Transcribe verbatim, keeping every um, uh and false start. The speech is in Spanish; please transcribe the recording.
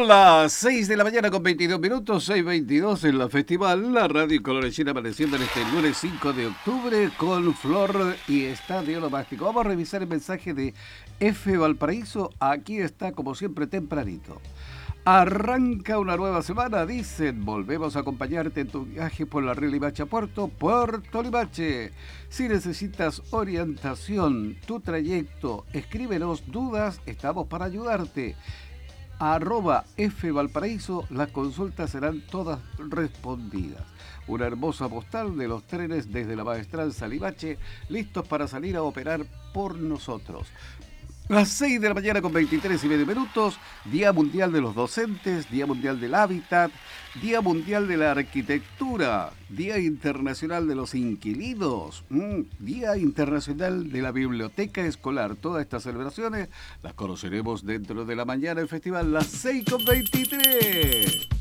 Son las seis de la mañana con veintidós minutos, seis veintidós en la festival, la radio Colorechina apareciendo en este lunes cinco de octubre con Flor y Estadio Lomástico. Vamos a revisar el mensaje de F. Valparaíso, aquí está como siempre tempranito. Arranca una nueva semana, dicen, volvemos a acompañarte en tu viaje por la Ría Limache a Puerto, Puerto Limache. Si necesitas orientación, tu trayecto, escríbenos dudas, estamos para ayudarte. Arroba F Valparaíso, las consultas serán todas respondidas. Una hermosa postal de los trenes desde la Maestranza Limache, listos para salir a operar por nosotros. Las seis de la mañana con veintitrés y medio minutos, Día Mundial de los Docentes, Día Mundial del Hábitat, Día Mundial de la Arquitectura, Día Internacional de los Inquilinos, mmm, Día Internacional de la Biblioteca Escolar. Todas estas celebraciones las conoceremos dentro de la mañana del festival, las seis con veintitrés.